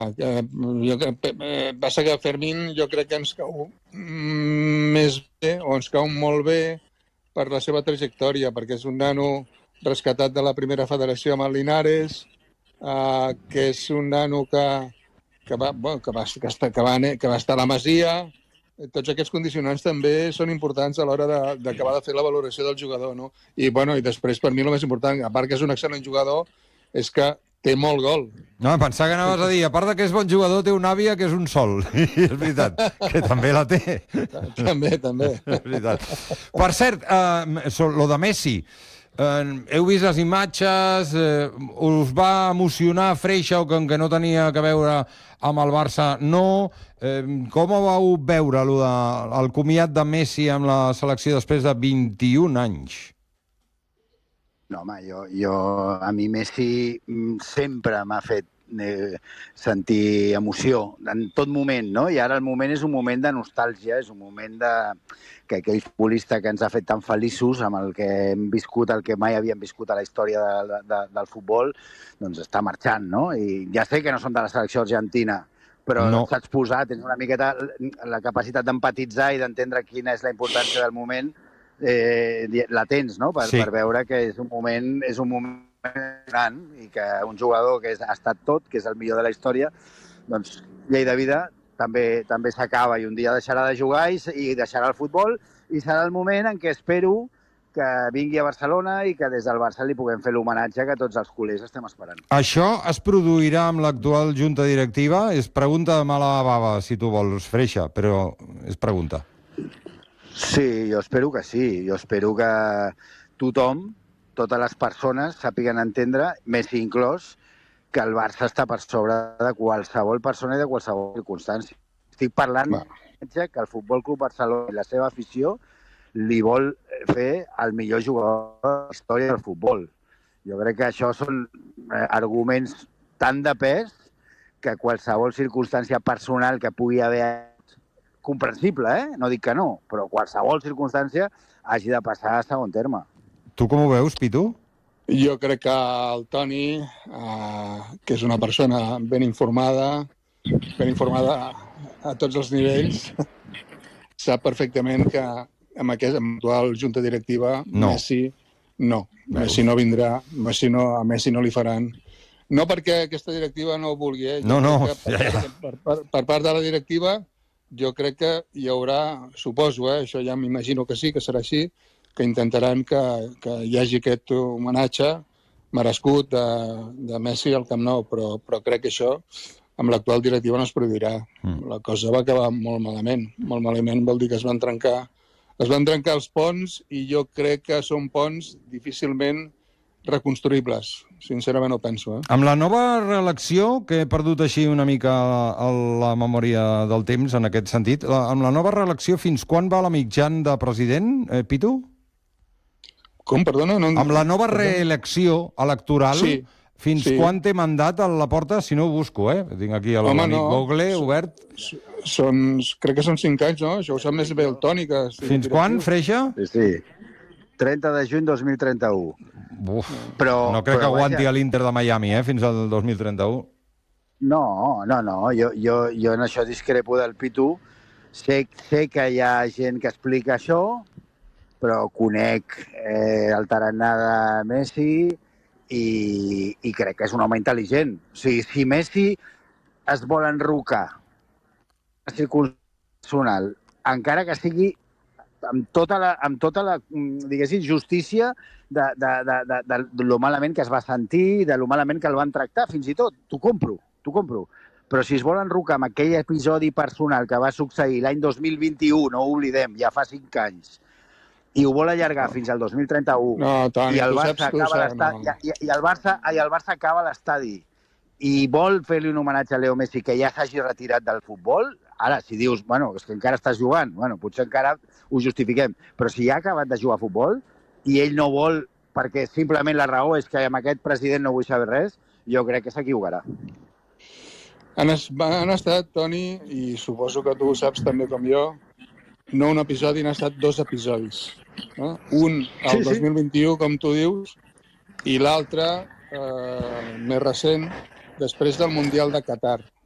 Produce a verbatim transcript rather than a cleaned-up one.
Eh, jo, eh, passa que Fermín jo crec que ens cau més bé, o ens cau molt bé per la seva trajectòria, perquè és un nano rescatat de la primera federació amb el Linares, eh, que és un nano que, que, va, bueno, que, va, que, està, que, va, que va estar a la Masia. Tots aquests condicionants també són importants a l'hora d'acabar de, de fer la valoració del jugador, no? I, bueno, i després, per mi, el més important, a part que és un excel·lent jugador, és que té molt gol. No, pensava que anaves a dir, a part de que és bon jugador, té una àvia que és un sol. I és veritat, que també la té. També, també. És veritat. Per cert, eh, lo de Messi, eh, heu vist les imatges, eh, us va emocionar Freixa, o que, que no tenia que veure amb el Barça? No. Eh, com ho vau veure, lo de, el comiat de Messi amb la selecció després de vint-i-un anys? No, home, jo, jo, a mi Messi sempre m'ha fet eh, sentir emoció, en tot moment, no? I ara el moment és un moment de nostàlgia, és un moment de que aquell futbolista que ens ha fet tan feliços, amb el que hem viscut, el que mai havíem viscut a la història de, de, del futbol, doncs està marxant, no? I ja sé que no són de la selecció argentina, però no. Saps posar, tens una miqueta la capacitat d'empatitzar i d'entendre quina és la importància del moment. Eh, la tens, no? Per, sí. per veure que és un moment és un moment gran i que un jugador que és, ha estat tot, que és el millor de la història, doncs llei de vida també també s'acaba i un dia deixarà de jugar i, i deixarà el futbol i serà el moment en què espero que vingui a Barcelona i que des del Barça li puguem fer l'homenatge que tots els culers estem esperant. Això es produirà amb l'actual junta directiva? És pregunta de mala bava, si tu vols, Freixa, però és pregunta. Sí, jo espero que sí. Jo espero que tothom, totes les persones, sàpiguen entendre, Messi inclòs, que el Barça està per sobre de qualsevol persona i de qualsevol circumstància. Estic parlant que el Futbol Club Barcelona i la seva afició li vol fer el millor jugador de la història del futbol. Jo crec que això són arguments tan de pes que qualsevol circumstància personal que pugui haver comprensible, eh? No dic que no, però qualsevol circumstància hagi de passar a segon terme. Tu com ho veus, Pitu? Jo crec que el Toni, eh, que és una persona ben informada, ben informada a, a tots els nivells, sap perfectament que amb aquesta actual junta directiva no. Messi no. Veus. Messi no vindrà, Messi no, a Messi no li faran. No perquè aquesta directiva no ho vulgui, eh? No, no. Per, ja, ja. Per, per, per part de la directiva jo crec que hi haurà, suposo, eh, això ja m'imagino que sí, que serà així, que intentaran que, que hi hagi aquest homenatge merescut de, de Messi al Camp Nou, però, però crec que això amb l'actual directiva no es produirà. Mm. La cosa va acabar molt malament. Molt malament vol dir que es van trencar, es van trencar els ponts i jo crec que són ponts difícilment reconstruïbles. Sincerament ho penso. Eh? Amb la nova reelecció, que he perdut així una mica la memòria del temps en aquest sentit, la, amb la nova reelecció fins quan va la mitjan de president, eh, Pitu? Com, perdona? No... Amb la nova reelecció electoral, sí, fins sí. quan té mandat a la porta? Si no ho busco, eh? Tinc aquí l'amic no. Google obert. Són, crec que són cinc anys, no? Això ho sap més bé el Toni. Que fins quan, Freixa? Sí, sí. trenta de juny dos mil trenta-u. Uf, però, no crec però, que aguanti a l'Inter de Miami, eh, fins al dos mil trenta-u. No, no, no. Jo, jo, jo en això discrepo del Pitu. Sé, sé que hi ha gent que explica això, però conec eh, el tarannà de Messi i, i crec que és un home intel·ligent. O sigui, si Messi es vol enrocar a circunstancial, encara que sigui amb tota la, amb tota la diguéssim, justícia de, de, de, de, de, de lo malament que es va sentir, de lo malament que el van tractar, fins i tot. T'ho compro, t'ho compro. Però si es vol enrocar amb aquell episodi personal que va succeir l'any dos mil vint-i-u, no ho oblidem, ja fa cinc anys, i ho vol allargar no. fins al dos mil trenta-u, no, Toni, i, el Barça saps, acaba no. i, i, i, el Barça, i el Barça acaba l'estadi, i vol fer-li un homenatge a Leo Messi que ja s'hagi retirat del futbol, ara, si dius, bueno, és que encara estàs jugant, bueno, potser encara ho justifiquem, però si ja ha acabat de jugar a futbol i ell no vol, perquè simplement la raó és que amb aquest president no vull saber res, jo crec que s'equivocarà. Han, es, han estat, Toni, i suposo que tu ho saps també com jo, no un episodi, han estat dos episodis. No? Un, el sí, sí. dos mil vint-i-u, com tu dius, i l'altre, eh, més recent, després del Mundial de Qatar.